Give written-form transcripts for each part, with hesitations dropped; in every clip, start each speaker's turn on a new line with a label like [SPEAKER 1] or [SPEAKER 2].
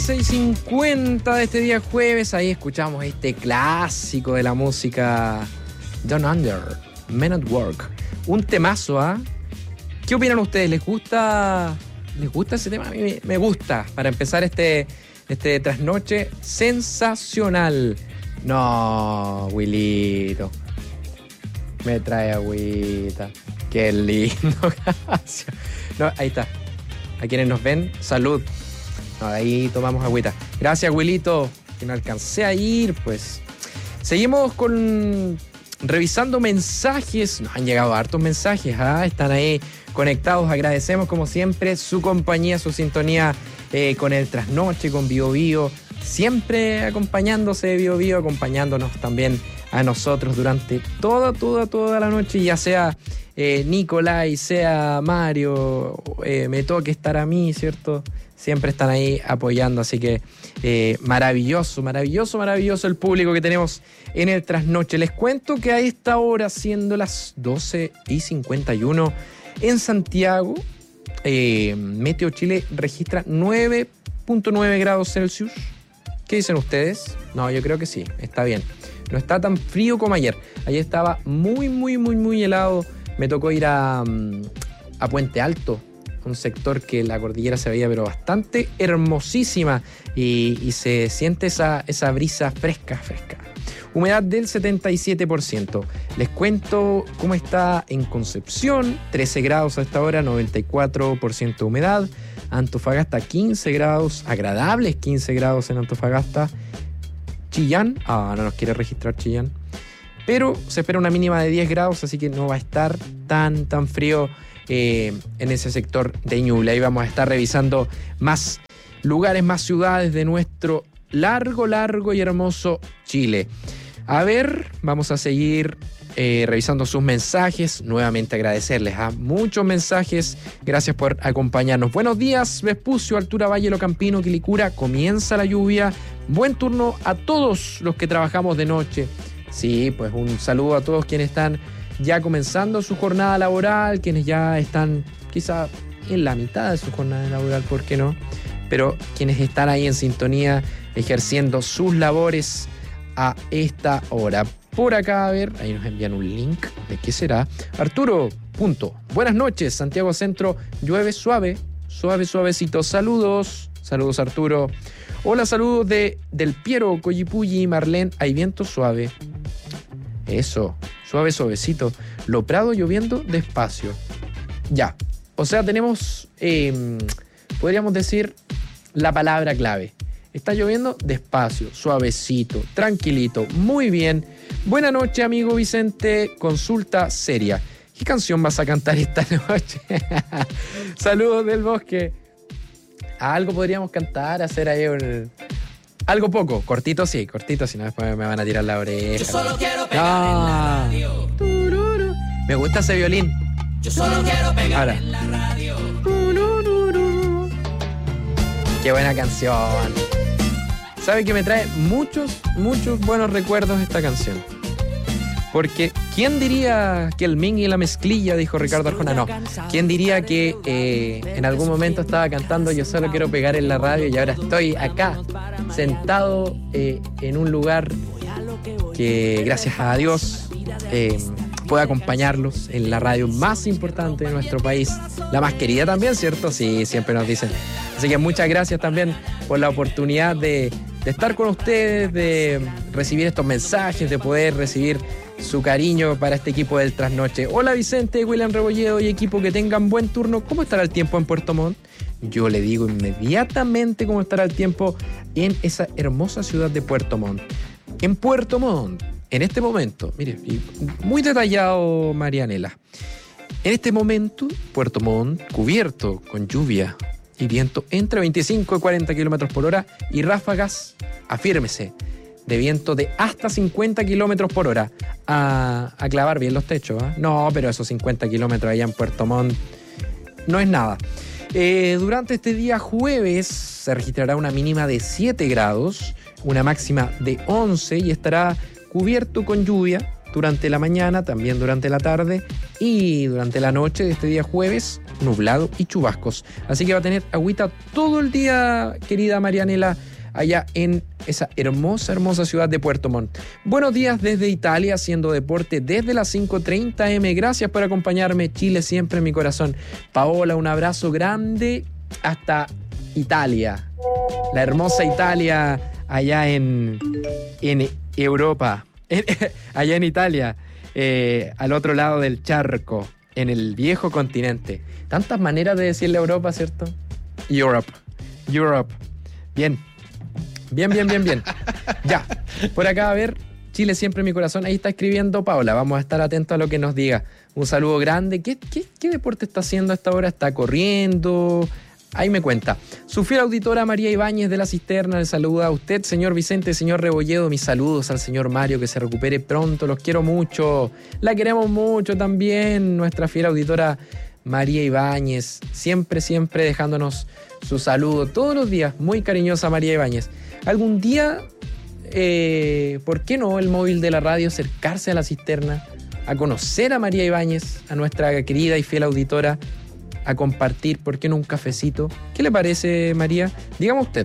[SPEAKER 1] 6:50 de este día jueves. Ahí escuchamos este clásico de la música, Down Under, Men at Work. Un temazo, ¿ah? ¿Qué opinan ustedes? ¿Les gusta ese tema? A mí me gusta. Para empezar este trasnoche sensacional. No, Wilito. Me trae agüita. Qué lindo. No, ahí está. A quienes nos ven, salud. No, ahí tomamos agüita. Gracias, Wilito, que no alcancé a ir, pues. Seguimos revisando mensajes. Nos han llegado hartos mensajes, están ahí conectados. Agradecemos, como siempre, su compañía, su sintonía con el trasnoche, con Bio Bio. Siempre acompañándose de Bio Bio, acompañándonos también a nosotros durante toda la noche, ya sea Nicolai, sea Mario, me toque estar a mí, ¿cierto? Siempre están ahí apoyando, así que maravilloso el público que tenemos en el trasnoche. Les cuento que a esta hora, siendo las 12:51 en Santiago, Meteo Chile registra 9.9 grados Celsius. ¿Qué dicen ustedes? No, yo creo que sí, está bien. No está tan frío como ayer. Ayer estaba muy helado. Me tocó ir a Puente Alto, un sector que la cordillera se veía pero bastante hermosísima y se siente esa brisa fresca. Humedad del 77%. Les cuento cómo está en Concepción. 13 grados a esta hora, 94% humedad. Antofagasta 15 grados, agradables 15 grados en Antofagasta. Chillán, no nos quiere registrar Chillán, pero se espera una mínima de 10 grados, así que no va a estar tan frío en ese sector de Ñuble. Ahí vamos a estar revisando más lugares, más ciudades de nuestro largo y hermoso Chile. A ver, vamos a seguir revisando sus mensajes. Nuevamente agradecerles a muchos mensajes. Gracias por acompañarnos. Buenos días, Vespucio, Altura, Valle, Locampino, Quilicura. Comienza la lluvia. Buen turno a todos los que trabajamos de noche. Sí, pues un saludo a todos quienes están ya comenzando su jornada laboral, quienes ya están quizá en la mitad de su jornada laboral, ¿por qué no? Pero quienes están ahí en sintonía, ejerciendo sus labores a esta hora. Por acá, a ver, ahí nos envían un link de qué será. Arturo, buenas noches, Santiago Centro, llueve suavecito. Saludos Arturo. Hola, saludos del Piero, Coyipulli, Marlene, hay viento suave. Eso, suavecito. Lo Prado lloviendo despacio. Ya, o sea, tenemos, podríamos decir, la palabra clave. Está lloviendo despacio, suavecito, tranquilito, muy bien. Buena noche, amigo Vicente. Consulta seria. ¿Qué canción vas a cantar esta noche? Saludos del bosque. Algo podríamos cantar, hacer ahí algo poco, cortito sí, no después me van a tirar la oreja.
[SPEAKER 2] Yo solo quiero pegar en la radio.
[SPEAKER 1] Me gusta ese violín.
[SPEAKER 2] Yo solo quiero pegar en la radio.
[SPEAKER 1] Qué buena canción. ¿Sabe que me trae muchos buenos recuerdos esta canción? Porque ¿quién diría que el Ming y la mezclilla, dijo Ricardo Arjona? No. ¿Quién diría que en algún momento estaba cantando Yo solo quiero pegar en la radio y ahora estoy acá, sentado en un lugar que, gracias a Dios, puede acompañarlos en la radio más importante de nuestro país, la más querida también, ¿cierto? Sí, siempre nos dicen. Así que muchas gracias también por la oportunidad de estar con ustedes, de recibir estos mensajes, de poder recibir su cariño para este equipo del Trasnoche. Hola Vicente, William Rebolledo y equipo, que tengan buen turno. ¿Cómo estará el tiempo en Puerto Montt? Yo le digo inmediatamente cómo estará el tiempo en esa hermosa ciudad de Puerto Montt. En Puerto Montt, en este momento, mire, muy detallado Marianela. En este momento, Puerto Montt cubierto con lluvia y viento entre 25 y 40 kilómetros por hora y ráfagas, afírmese, de viento de hasta 50 kilómetros por hora. A clavar bien los techos, ¿eh? No, pero esos 50 kilómetros allá en Puerto Montt no es nada. Durante este día jueves se registrará una mínima de 7 grados, una máxima de 11 y estará cubierto con lluvia durante la mañana, también durante la tarde y durante la noche de este día jueves, nublado y chubascos. Así que va a tener agüita todo el día, querida Marianela, allá en esa hermosa, hermosa ciudad de Puerto Montt. Buenos días desde Italia, haciendo deporte desde las 5:30 am. Gracias por acompañarme. Chile siempre en mi corazón. Paola, un abrazo grande hasta Italia. La hermosa Italia allá en Europa. Allá en Italia, al otro lado del charco, en el viejo continente. Tantas maneras de decirle Europa, ¿cierto? Europe. Bien. Ya, por acá, a ver, Chile siempre en mi corazón. Ahí está escribiendo Paola. Vamos a estar atentos a lo que nos diga. Un saludo grande. ¿Qué deporte está haciendo a esta hora? ¿Está corriendo? Ahí me cuenta. Su fiel auditora María Ibáñez de La Cisterna le saluda a usted, señor Vicente, señor Rebolledo. Mis saludos al señor Mario, que se recupere pronto. Los quiero mucho. La queremos mucho también, nuestra fiel auditora María Ibáñez. Siempre dejándonos su saludo todos los días. Muy cariñosa María Ibáñez. Algún día, ¿por qué no el móvil de la radio acercarse a La Cisterna, a conocer a María Ibáñez, a nuestra querida y fiel auditora, a compartir, ¿por qué no un cafecito? ¿Qué le parece, María? Dígame usted.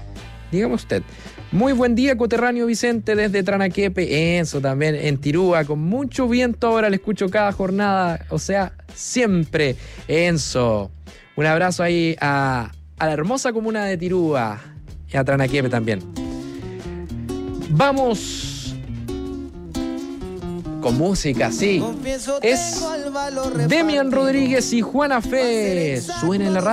[SPEAKER 1] Muy buen día, coterráneo Vicente, desde Tranaquepe. Enzo también, en Tirúa, con mucho viento ahora, le escucho cada jornada, o sea, siempre. Enzo, un abrazo ahí a la hermosa comuna de Tirúa y a Tranaquepe también. Vamos con música, sí. Es Demian Rodríguez y Juana Fe. Suena en la radio.